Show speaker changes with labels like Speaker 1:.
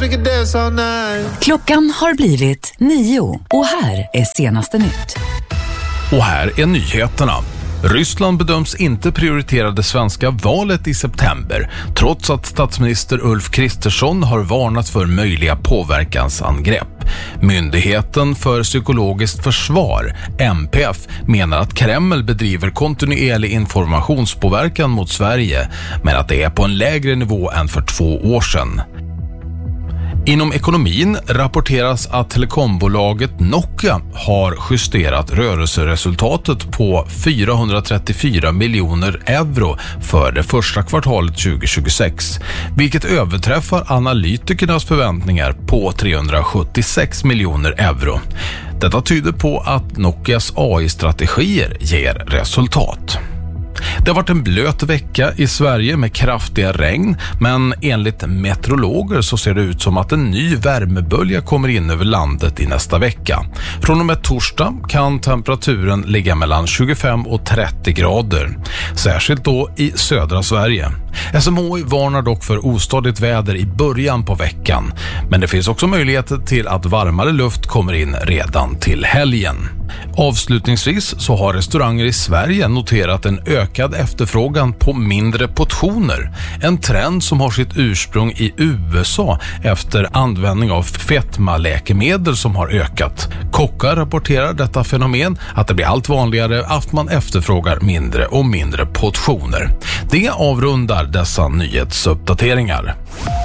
Speaker 1: we could dance all night.
Speaker 2: Klockan har blivit 9 och här är senaste nytt.
Speaker 3: Och här är nyheterna. Ryssland bedöms inte prioritera det svenska valet i september, trots att statsminister Ulf Kristersson har varnat för möjliga påverkansangrepp. Myndigheten för psykologiskt försvar, MPF, menar att Kreml bedriver kontinuerlig informationspåverkan mot Sverige, men att det är på en lägre nivå än för 2 år sedan. Inom ekonomin rapporteras att telekombolaget Nokia har justerat rörelseresultatet på 434 miljoner euro för det första kvartalet 2026, vilket överträffar analytikernas förväntningar på 376 miljoner euro. Detta tyder på att Nokias AI-strategier ger resultat. Det har varit en blöt vecka i Sverige med kraftiga regn, men enligt meteorologer så ser det ut som att en ny värmebölja kommer in över landet i nästa vecka. Från och med torsdag kan temperaturen ligga mellan 25 och 30 grader, särskilt då i södra Sverige. SMHI varnar dock för ostadigt väder i början på veckan, men det finns också möjligheter till att varmare luft kommer in redan till helgen. Avslutningsvis så har restauranger i Sverige noterat en ökad efterfrågan på mindre portioner. En trend som har sitt ursprung i USA efter användning av fetmaläkemedel som har ökat. Kockar rapporterar detta fenomen att det blir allt vanligare att man efterfrågar mindre och mindre portioner. Det avrundar dessa nyhetsuppdateringar.